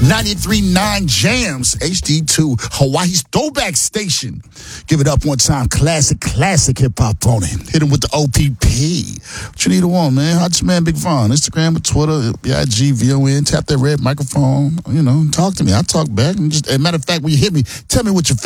93.9 Jams, HD2, Hawaii's throwback station. Give it up one time. Classic hip-hop on it. Hit him with the OPP. What you need to want, man? Hot your man Big Von. Instagram or Twitter, BIG, VON. Tap that red microphone. Talk to me. I talk back. As a matter of fact, when you hit me, tell me what your